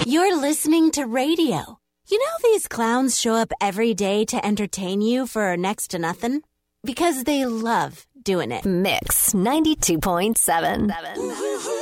You're listening to radio. You know these clowns show up every day to entertain you for next to nothing? Because they love doing it. Mix 92.7.